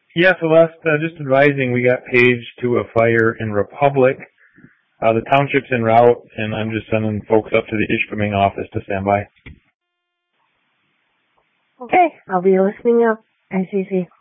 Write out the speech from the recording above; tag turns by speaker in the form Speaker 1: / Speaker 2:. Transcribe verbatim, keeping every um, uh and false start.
Speaker 1: Yeah, Celeste, uh, just advising, we got paged to a fire in Republic. Uh, the township's en route, and I'm just sending folks up to the Ishpeming office to stand by.
Speaker 2: Okay, I'll be listening up, I C C.